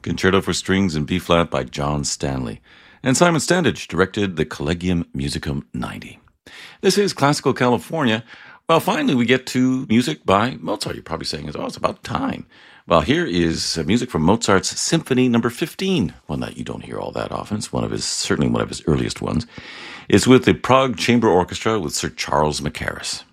Concerto for Strings in B-flat by John Stanley. And Simon Standage directed the Collegium Musicum 90. This is Classical California. Well, finally we get to music by Mozart. You're probably saying, oh, it's about time. Well, here is music from Mozart's Symphony No. 15, one that you don't hear all that often. It's certainly one of his earliest ones. It's with the Prague Chamber Orchestra with Sir Charles Mackerras.